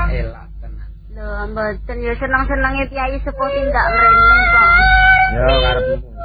elak tenan. Lho, mboten ya seneng-senenge Kyai sepuh tindak mrene kok. Ya karepmu.